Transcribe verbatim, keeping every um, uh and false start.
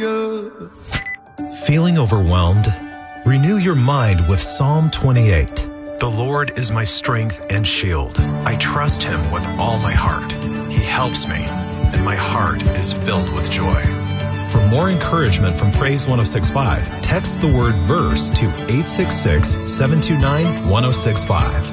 Hallelujah. Feeling overwhelmed? Renew your mind with Psalm twenty-eight. The Lord is my strength and shield. I trust him with all my heart. He helps me, and my heart is filled with joy. For more encouragement from Praise one oh six point five, text the word verse to eight six six, seven two nine, one oh six five.